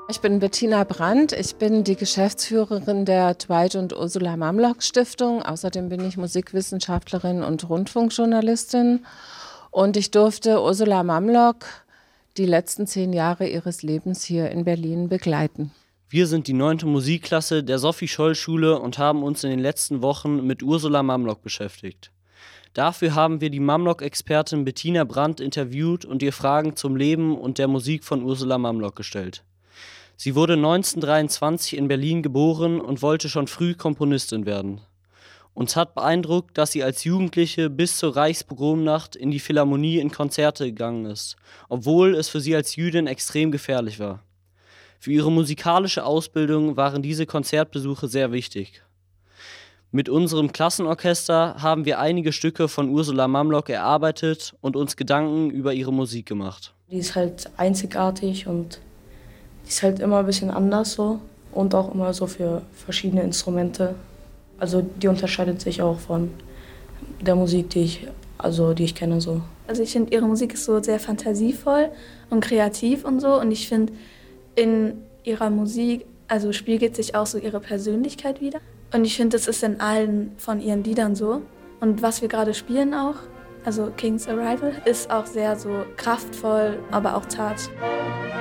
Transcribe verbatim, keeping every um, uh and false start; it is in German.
Ich bin Bettina Brandt. Ich bin die Geschäftsführerin der Dwight und Ursula Mamlock Stiftung. Außerdem bin ich Musikwissenschaftlerin und Rundfunkjournalistin. Und ich durfte Ursula Mamlock die letzten zehn Jahre ihres Lebens hier in Berlin begleiten. Wir sind die neunte Musikklasse der Sophie-Scholl-Schule und haben uns in den letzten Wochen mit Ursula Mamlock beschäftigt. Dafür haben wir die Mamlock-Expertin Bettina Brandt interviewt und ihr Fragen zum Leben und der Musik von Ursula Mamlock gestellt. Sie wurde neunzehnhundertdreiundzwanzig in Berlin geboren und wollte schon früh Komponistin werden. Uns hat beeindruckt, dass sie als Jugendliche bis zur Reichspogromnacht in die Philharmonie in Konzerte gegangen ist, obwohl es für sie als Jüdin extrem gefährlich war. Für ihre musikalische Ausbildung waren diese Konzertbesuche sehr wichtig. Mit unserem Klassenorchester haben wir einige Stücke von Ursula Mamlock erarbeitet und uns Gedanken über ihre Musik gemacht. Die ist halt einzigartig und die ist halt immer ein bisschen anders so und auch immer so für verschiedene Instrumente. Also die unterscheidet sich auch von der Musik, die ich, also die ich kenne so. Also ich finde, ihre Musik ist so sehr fantasievoll und kreativ und so. Und ich finde, in ihrer Musik, also spiegelt sich auch so ihre Persönlichkeit wider. Und ich finde, das ist in allen von ihren Liedern so. Und was wir gerade spielen auch, also King's Arrival, ist auch sehr so kraftvoll, aber auch zart.